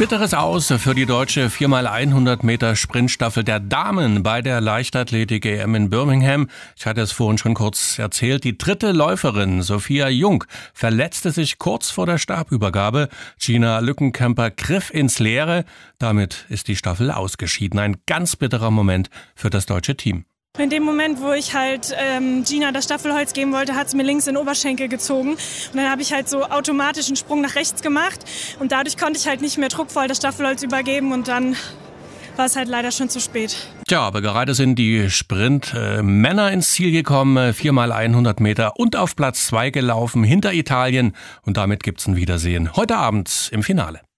Bitteres Aus für die deutsche 4x100 Meter Sprintstaffel der Damen bei der Leichtathletik-EM in Birmingham. Ich hatte es vorhin schon kurz erzählt. Die dritte Läuferin, Sophia Jung, verletzte sich kurz vor der Stabübergabe. Gina Lückenkämper griff ins Leere. Damit ist die Staffel ausgeschieden. Ein ganz bitterer Moment für das deutsche Team. In dem Moment, wo ich halt Gina das Staffelholz geben wollte, hat es mir links in den Oberschenkel gezogen. Und dann habe ich halt so automatisch einen Sprung nach rechts gemacht. Und dadurch konnte ich halt nicht mehr druckvoll das Staffelholz übergeben. Und dann war es halt leider schon zu spät. Tja, aber gerade sind die Sprint-Männer ins Ziel gekommen. 4x100 Meter und auf Platz 2 gelaufen hinter Italien. Und damit gibt's ein Wiedersehen heute Abend im Finale.